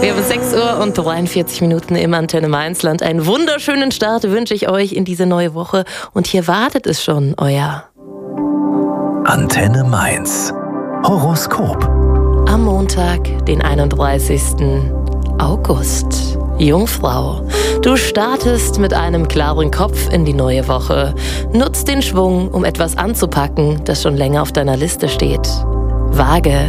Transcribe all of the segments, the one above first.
Wir haben 6:43 im Antenne Mainzland. Einen wunderschönen Start wünsche ich euch in diese neue Woche. Und hier wartet es schon, euer Antenne Mainz. Horoskop. Am Montag, den 31. August. Jungfrau, du startest mit einem klaren Kopf in die neue Woche. Nutz den Schwung, um etwas anzupacken, das schon länger auf deiner Liste steht. Waage,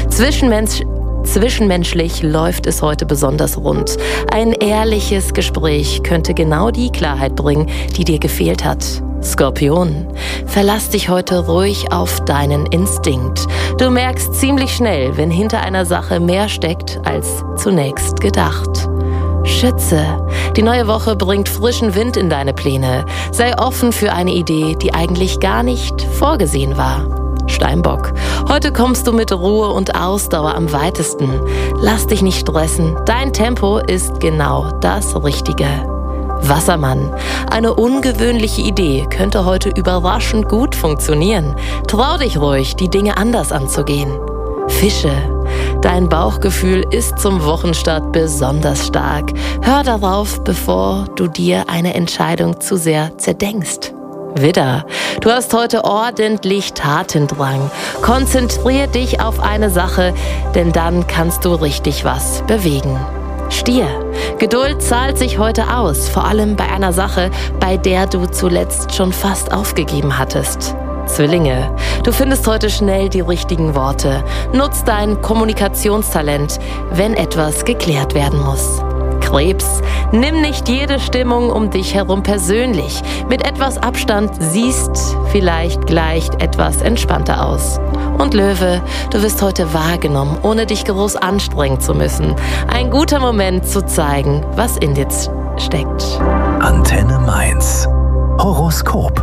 Zwischenmenschlich läuft es heute besonders rund. Ein ehrliches Gespräch könnte genau die Klarheit bringen, die dir gefehlt hat. Skorpion, verlass dich heute ruhig auf deinen Instinkt. Du merkst ziemlich schnell, wenn hinter einer Sache mehr steckt, als zunächst gedacht. Schütze, die neue Woche bringt frischen Wind in deine Pläne. Sei offen für eine Idee, die eigentlich gar nicht vorgesehen war. Steinbock, heute kommst du mit Ruhe und Ausdauer am weitesten. Lass dich nicht stressen, dein Tempo ist genau das Richtige. Wassermann, eine ungewöhnliche Idee könnte heute überraschend gut funktionieren. Trau dich ruhig, die Dinge anders anzugehen. Fische, dein Bauchgefühl ist zum Wochenstart besonders stark. Hör darauf, bevor du dir eine Entscheidung zu sehr zerdenkst. Widder, du hast heute ordentlich Tatendrang. Konzentrier dich auf eine Sache, denn dann kannst du richtig was bewegen. Stier, Geduld zahlt sich heute aus, vor allem bei einer Sache, bei der du zuletzt schon fast aufgegeben hattest. Zwillinge, du findest heute schnell die richtigen Worte. Nutz dein Kommunikationstalent, wenn etwas geklärt werden muss. Krebs, nimm nicht jede Stimmung um dich herum persönlich. Mit etwas Abstand siehst vielleicht gleich etwas entspannter aus. Und Löwe, du wirst heute wahrgenommen, ohne dich groß anstrengen zu müssen. Ein guter Moment zu zeigen, was in dir steckt. Antenne Mainz. Horoskop.